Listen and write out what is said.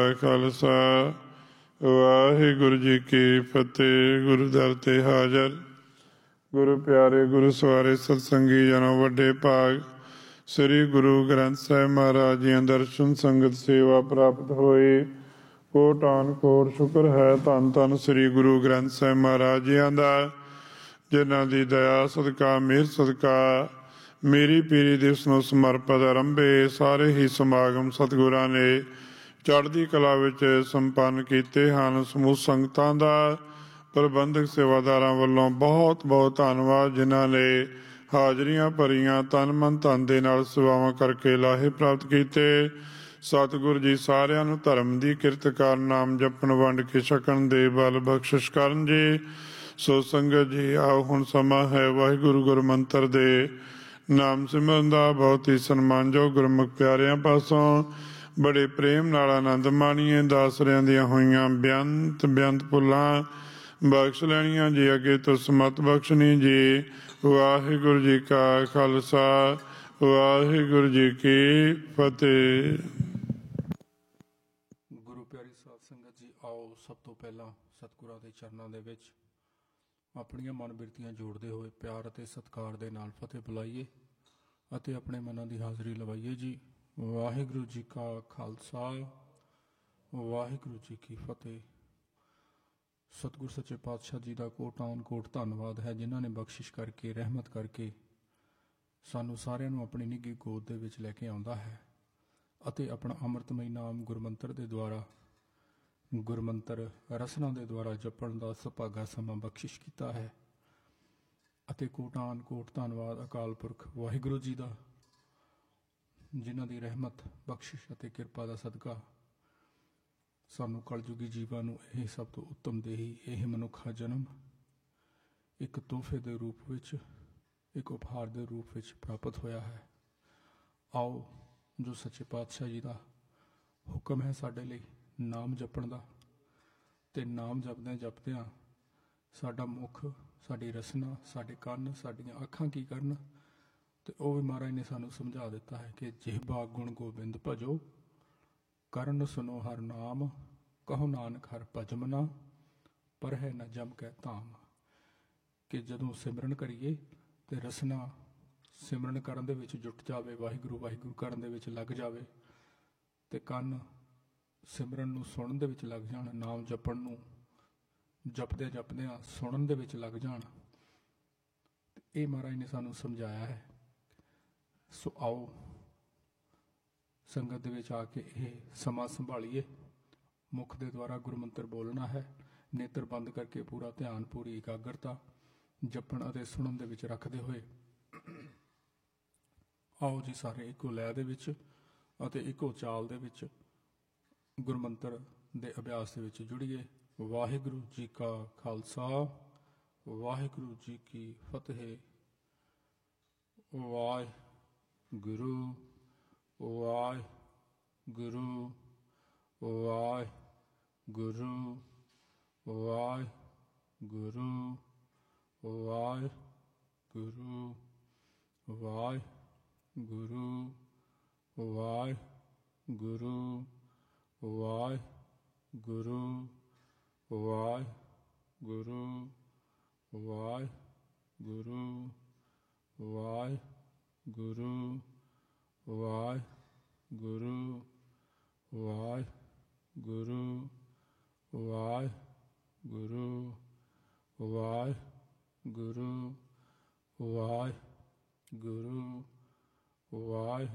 ਖਾਲਸਾ ਵਾਹਿਗੁਰੂ ਜੀ ਕੀ ਫਤਿਹ। ਗੁਰੂ ਦਰ ਤੇ ਹਾਜ਼ਰ ਗੁਰੂ ਪਿਆਰੇ ਗੁਰੂ ਸਵਾਰੇ ਸਤਸੰਗੀ ਜਨੋ ਵੱਡੇ ਭਾਗ ਸ੍ਰੀ ਗੁਰੂ ਗ੍ਰੰਥ ਸਾਹਿਬ ਮਹਾਰਾਜ ਜੀ ਦਰਸ਼ਨ ਸੰਗਤ ਸੇਵਾ ਪ੍ਰਾਪਤ ਹੋਈ। ਕੋਟਾਨ ਕੋਟ ਸ਼ੁਕਰ ਹੈ ਧੰਨ ਧੰਨ ਸ੍ਰੀ ਗੁਰੂ ਗ੍ਰੰਥ ਸਾਹਿਬ ਮਹਾਰਾਜ ਜੀਆਂ ਦਾ, ਜਿਨ੍ਹਾਂ ਦੀ ਦਇਆ ਸਦਕਾ ਮਿਹਰ ਸਦਕਾ ਮੇਰੀ ਪੀਰੀ ਦਿਵਸ ਨੂੰ ਸਮਰਪਿਤ ਆਰੰਭੇ ਸਾਰੇ ਹੀ ਸਮਾਗਮ ਸਤਿਗੁਰਾਂ ਨੇ ਚੜ੍ਹਦੀ ਕਲਾ ਵਿੱਚ ਸੰਪੰਨ ਕੀਤੇ ਹਨ। ਸਮੂਹ ਸੰਗਤਾਂ ਦਾ ਪ੍ਰਬੰਧਕ ਸੇਵਾਦਾਰਾਂ ਵੱਲੋਂ ਬਹੁਤ ਬਹੁਤ ਧੰਨਵਾਦ, ਜਿਨ੍ਹਾਂ ਨੇ ਹਾਜ਼ਰੀਆਂ ਭਰੀਆਂ, ਤਨ ਮਨ ਧਨ ਦੇ ਨਾਲ ਸੇਵਾਵਾਂ ਕਰਕੇ ਲਾਹੇ ਪ੍ਰਾਪਤ ਕੀਤੇ। ਸਤਿਗੁਰੂ ਜੀ ਸਾਰਿਆਂ ਨੂੰ ਧਰਮ ਦੀ ਕਿਰਤ ਕਰਨ, ਨਾਮ ਜਪਣ, ਵੰਡ ਕੇ ਛਕਣ ਦੇ ਬਲ ਬਖਸ਼ਿਸ਼ ਕਰਨ ਜੀ। ਸੋ ਸੰਗਤ ਜੀ, ਆਓ ਹੁਣ ਸਮਾਂ ਹੈ ਵਾਹਿਗੁਰੂ ਗੁਰਮੰਤਰ ਦੇ ਨਾਮ ਸਿਮਰਨ ਦਾ। ਬਹੁਤ ਹੀ ਸਨਮਾਨਯੋਗ ਗੁਰਮੁਖ ਪਿਆਰਿਆਂ ਪਾਸੋਂ ਬੜੇ ਪ੍ਰੇਮ ਨਾਲ ਆਨੰਦ ਮਾਣੀਏ। ਦਾਸਰਿਆਂ ਦੀਆਂ ਹੋਈਆਂ ਬੇਅੰਤ ਭੁੱਲਾਂ ਬਖਸ਼ ਲੈਣੀਆਂ ਜੀ, ਅੱਗੇ ਤੋਂ ਸਮਤ ਬਖਸ਼ਣੀ ਜੀ। ਵਾਹਿਗੁਰੂ ਜੀ ਕਾ ਖਾਲਸਾ ਵਾਹਿਗੁਰੂ ਜੀ ਕੀ ਫਤਿਹ। ਗੁਰੂ ਪਿਆਰੀ ਸਾਧ ਸੰਗਤ ਜੀ, ਆਓ ਸਭ ਤੋਂ ਪਹਿਲਾਂ ਸਤਿਗੁਰਾਂ ਦੇ ਚਰਨਾਂ ਦੇ ਵਿੱਚ ਆਪਣੀਆਂ ਮਨ ਬਿਰਤੀਆਂ ਜੋੜਦੇ ਹੋਏ ਪਿਆਰ ਅਤੇ ਸਤਿਕਾਰ ਦੇ ਨਾਲ ਫਤਿਹ ਬੁਲਾਈਏ ਅਤੇ ਆਪਣੇ ਮਨਾਂ ਦੀ ਹਾਜ਼ਰੀ ਲਵਾਈਏ ਜੀ। ਵਾਹਿਗੁਰੂ ਜੀ ਕਾ ਖਾਲਸਾ ਵਾਹਿਗੁਰੂ ਜੀ ਕੀ ਫਤਿਹ। ਸਤਿਗੁਰ ਸੱਚੇ ਪਾਤਸ਼ਾਹ ਜੀ ਦਾ ਕੋਟਾਨ ਕੋਟ ਧੰਨਵਾਦ ਹੈ, ਜਿਨ੍ਹਾਂ ਨੇ ਬਖਸ਼ਿਸ਼ ਕਰਕੇ, ਰਹਿਮਤ ਕਰਕੇ ਸਾਨੂੰ ਸਾਰਿਆਂ ਨੂੰ ਆਪਣੀ ਨਿੱਘੀ ਗੋਦ ਦੇ ਵਿੱਚ ਲੈ ਕੇ ਆਉਂਦਾ ਹੈ ਅਤੇ ਆਪਣਾ ਅੰਮ੍ਰਿਤਮਈ ਨਾਮ ਗੁਰਮੰਤਰ ਦੇ ਦੁਆਰਾ, ਗੁਰਮੰਤਰ ਰਸਨਾ ਦੇ ਦੁਆਰਾ ਜਪਣ ਦਾ ਸੁਭਾਗਾ ਸਮਾਂ ਬਖਸ਼ਿਸ਼ ਕੀਤਾ ਹੈ। ਅਤੇ ਕੋਟਾਨ ਕੋਟ ਧੰਨਵਾਦ ਅਕਾਲ ਪੁਰਖ ਵਾਹਿਗੁਰੂ ਜੀ ਦਾ, ਜਿਨ੍ਹਾਂ ਦੀ ਰਹਿਮਤ, ਬਖਸ਼ਿਸ਼ ਅਤੇ ਕਿਰਪਾ ਦਾ ਸਦਕਾ ਸਾਨੂੰ ਕਲਯੁਗੀ ਜੀਵਾਂ ਨੂੰ ਇਹ ਸਭ ਤੋਂ ਉੱਤਮ ਦੇਹੀ, ਇਹ ਮਨੁੱਖਾ ਜਨਮ ਇੱਕ ਤੋਹਫੇ ਦੇ ਰੂਪ ਵਿੱਚ, ਇੱਕ ਉਪਹਾਰ ਦੇ ਰੂਪ ਵਿੱਚ ਪ੍ਰਾਪਤ ਹੋਇਆ ਹੈ। ਆਓ, ਜੋ ਸੱਚੇ ਪਾਤਸ਼ਾਹ ਜੀ ਦਾ ਹੁਕਮ ਹੈ ਸਾਡੇ ਲਈ ਨਾਮ ਜਪਣ ਦਾ, ਅਤੇ ਨਾਮ ਜਪਦਿਆਂ ਜਪਦਿਆਂ ਸਾਡਾ ਮੁੱਖ, ਸਾਡੀ ਰਸਨਾ, ਸਾਡੇ ਕੰਨ, ਸਾਡੀਆਂ ਅੱਖਾਂ ਕੀ ਕਰਨ, ਅਤੇ ਉਹ ਵੀ ਮਹਾਰਾਜ ਨੇ ਸਾਨੂੰ ਸਮਝਾ ਦਿੱਤਾ ਹੈ ਕਿ ਜਿਹਬਾ ਗੁਣ ਗੋਬਿੰਦ ਭਜੋ, ਕਰਨ ਸੁਨੋ ਹਰ ਨਾਮ, ਕਹੋ ਨਾਨਕ ਹਰ ਭਜਮ ਨਾ, ਪਰ ਹੈ ਨਾ ਜਮ ਕੈ ਧਾਮ। ਕਿ ਜਦੋਂ ਸਿਮਰਨ ਕਰੀਏ ਅਤੇ ਰਸਨਾ ਸਿਮਰਨ ਕਰਨ ਦੇ ਵਿੱਚ ਜੁਟ ਜਾਵੇ, ਵਾਹਿਗੁਰੂ ਵਾਹਿਗੁਰੂ ਕਰਨ ਦੇ ਵਿੱਚ ਲੱਗ ਜਾਵੇ, ਅਤੇ ਕੰਨ ਸਿਮਰਨ ਨੂੰ ਸੁਣਨ ਦੇ ਵਿੱਚ ਲੱਗ ਜਾਣ, ਨਾਮ ਜਪਣ ਨੂੰ ਜਪਦਿਆਂ ਜਪਦਿਆਂ ਸੁਣਨ ਦੇ ਵਿੱਚ ਲੱਗ ਜਾਣ। ਇਹ ਮਹਾਰਾਜ ਨੇ ਸਾਨੂੰ ਸਮਝਾਇਆ ਹੈ। ਸੋ ਆਓ ਸੰਗਤ ਦੇ ਵਿੱਚ ਆ ਕੇ ਇਹ ਸਮਾਂ ਸੰਭਾਲੀਏ। ਮੁਖ ਦੇ ਦੁਆਰਾ ਗੁਰਮੰਤਰ ਬੋਲਣਾ ਹੈ, ਨੇਤਰ ਬੰਦ ਕਰਕੇ ਪੂਰਾ ਧਿਆਨ, ਪੂਰੀ ਇਕਾਗਰਤਾ ਜਪਣ ਅਤੇ ਸੁਣਨ ਦੇ ਵਿੱਚ ਰੱਖਦੇ ਹੋਏ ਆਓ ਜੀ ਸਾਰੇ ਇੱਕੋ ਲੈਅ ਦੇ ਵਿੱਚ ਅਤੇ ਇੱਕੋ ਚਾਲ ਦੇ ਵਿੱਚ ਗੁਰਮੰਤਰ ਦੇ ਅਭਿਆਸ ਦੇ ਵਿੱਚ ਜੁੜੀਏ। ਵਾਹਿਗੁਰੂ ਜੀ ਕਾ ਖਾਲਸਾ ਵਾਹਿਗੁਰੂ ਜੀ ਕੀ ਫਤਿਹ। ਵਾਹਿਗੁਰੂ ਵਾਹਿਗੁਰੂ ਵਾਹਿਗੁਰੂ ਵਾਹਿਗੁਰੂ ਵਾਹਿਗੁਰੂ ਵਾਹਿਗੁਰੂ ਵਾਹਿਗੁਰੂ ਵਾਹਿਗੁਰੂ ਵਾਹਿਗੁਰੂ ਵਾਹਿਗੁਰੂ ਵਾਹਿਗੁਰੂ ਵਾਹਿਗੁਰੂ ਵਾਹਿਗੁਰੂ ਵਾਹਿਗੁਰੂ ਵਾਹਿਗੁਰੂ ਵਾਹਿਗੁਰੂ ਵਾਹਿ